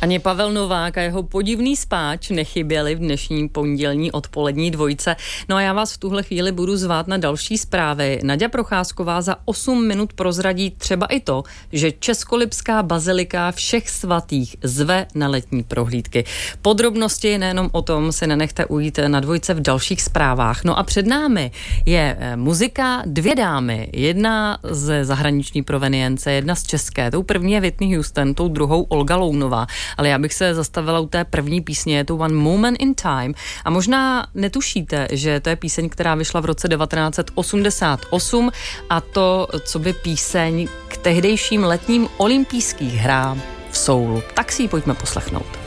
Ani Pavel Novák a jeho podivný spáč nechyběli v dnešní pondělní odpolední dvojce. No a já vás v tuhle chvíli budu zvát na další zprávy. Naďa Procházková za 8 minut prozradí třeba i to, že Českolipská bazilika Všech svatých zve na letní prohlídky. Podrobnosti nejenom o tom se nenechte ujít na dvojce v dalších zprávách. No a před námi je muzika, 2 dámy. Jedna ze zahraniční provenience, jedna z české. Tou první je Whitney Houston, tou druhou Olga Lounová. Ale já bych se zastavila u té první písně, je to One Moment in Time. A možná netušíte, že to je píseň, která vyšla v roce 1988 a to, co by píseň k tehdejším letním olympijských hrám v Soulu. Tak si ji pojďme poslechnout.